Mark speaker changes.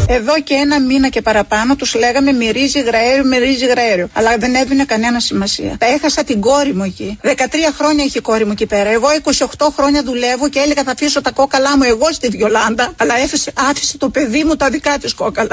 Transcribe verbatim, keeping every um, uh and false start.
Speaker 1: Εδώ και ένα μήνα και παραπάνω τους λέγαμε μυρίζει γραέριο, μυρίζει γραέριο. Αλλά δεν έδινε κανένα σημασία. Τα έχασα την κόρη μου εκεί. δεκατρία χρόνια έχει η κόρη μου εκεί πέρα. Εγώ είκοσι οκτώ χρόνια δουλεύω και έλεγα θα αφήσω τα κόκαλά μου εγώ στη Βιολάντα. Αλλά άφησε, άφησε το παιδί μου τα δικά της κόκαλα.